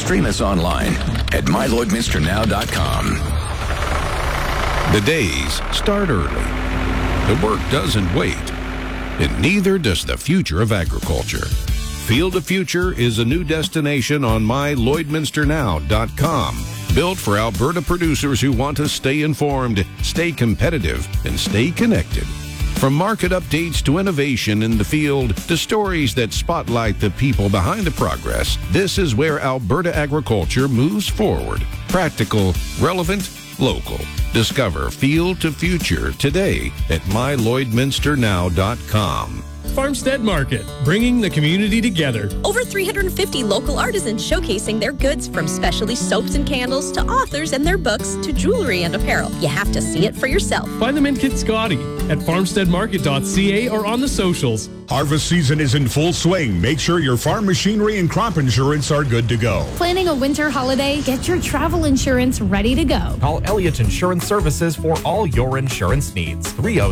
Stream us online at mylloydminsternow.com. The days start early. The work doesn't wait, and neither does the future of agriculture. Field of Future is a new destination on mylloydminsternow.com, built for Alberta producers who want to stay informed, stay competitive, and stay connected. From market updates to innovation in the field to stories that spotlight the people behind the progress, this is where Alberta agriculture moves forward. Practical, relevant, local. Discover Field to Future today at mylloydminsternow.com. Farmstead Market, bringing the community together. Over 350 local artisans showcasing their goods, from specialty soaps and candles to authors and their books to jewelry and apparel. You have to see it for yourself. Find them in Kitscoty at farmsteadmarket.ca or on the socials. Harvest season is in full swing. Make sure your farm machinery and crop insurance are good to go. Planning a winter holiday? Get your travel insurance ready to go. Call Elliott Insurance Services for all your insurance needs.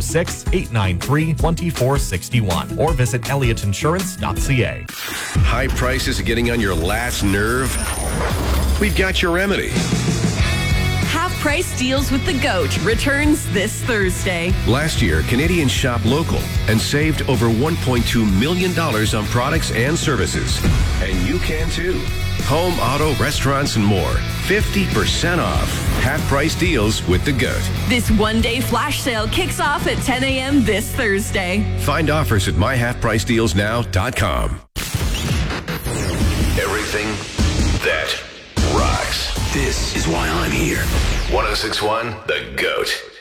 306-893-2461 or visit elliotinsurance.ca. High prices are getting on your last nerve? We've got your remedy. Half-price deals with the GOAT returns this Thursday. Last year, Canadians shopped local and saved over $1.2 million on products and services. And you can too. Home, auto, restaurants, and more. 50% off. Half-price deals with the GOAT. This one-day flash sale kicks off at 10 a.m. this Thursday. Find offers at myhalfpricedealsnow.com. Everything that rocks. This is why I'm here. 1061 The GOAT.